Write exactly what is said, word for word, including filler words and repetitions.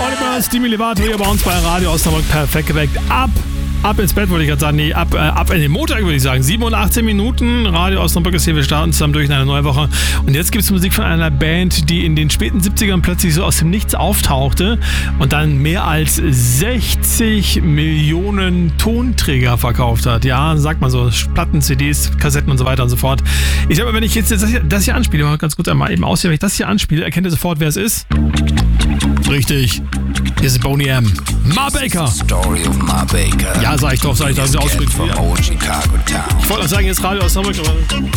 Onibus, Demi Lovato hier bei uns bei Radio Osnabrück, perfekt geweckt. Ab, ab ins Bett, wollte ich gerade sagen. Nee, ab, äh, ab in den Montag würde ich sagen. sieben und achtzehn Minuten, Radio Osnabrück ist hier. Wir starten zusammen durch in eine neue Woche. Und jetzt gibt es Musik von einer Band, die in den späten siebzigern plötzlich so aus dem Nichts auftauchte und dann mehr als sechzig Millionen Tonträger verkauft hat. Ja, sagt man so, Platten, C Ds, Kassetten und so weiter und so fort. Ich sag mal, wenn ich jetzt das hier, das hier anspiele, mal ganz kurz einmal eben aussehen, wenn ich das hier anspiele, erkennt ihr sofort, wer es ist? Richtig. Hier ist Boney M. Ma Baker. Story of Ma Baker. Ja, sag ich doch, sag ich doch. Ich wollte sagen, jetzt Radio Osnabrück, aber